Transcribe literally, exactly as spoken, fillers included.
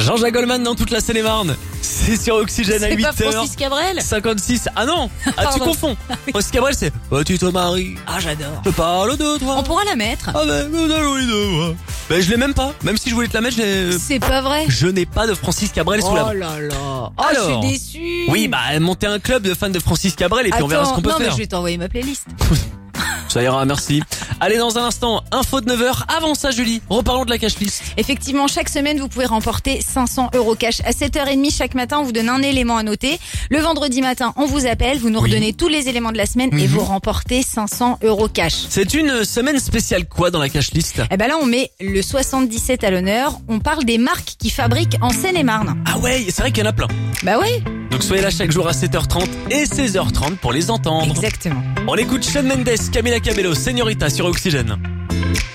Jean-Jacques Goldman dans toute la Seine-et-Marne. C'est sur Oxygène à C'est huit pas heures Francis Cabrel? cinquante-six. Ah non, ah, tu Pardon. confonds. Francis Cabrel, c'est oh, tu te maries, Ah, j'adore. je parle de toi. On pourra la mettre. Ah ben, nous allons y devoir. Ben, je l'ai même pas. Même si je voulais te la mettre, je l'ai- C'est pas vrai. je n'ai pas de Francis Cabrel sous la Oh main. là là. Oh, Alors. je suis déçue. Oui, bah monter un club de fans de Francis Cabrel et puis on verra ce qu'on peut non, faire. mais je vais t'envoyer ma playlist. Ça ira, merci. Allez, dans un instant, info de neuf heures. Avant ça, Julie, reparlons de la cash list. Effectivement, chaque semaine, vous pouvez remporter cinq cents euros cash. À sept heures trente chaque matin, on vous donne un élément à noter. Le vendredi matin, on vous appelle, vous nous Oui. redonnez tous les éléments de la semaine et Mhm. vous remportez cinq cents euros cash. C'est une semaine spéciale quoi dans la cash list? Eh ben là, on met le soixante-dix-sept à l'honneur. On parle des marques qui fabriquent en Seine-et-Marne. Ah ouais, c'est vrai qu'il y en a plein. Bah oui, Donc soyez là chaque jour à sept heures trente et seize heures trente pour les entendre. exactement. On écoute Shawn Mendes, Camila Cabello, Señorita sur Oxygène.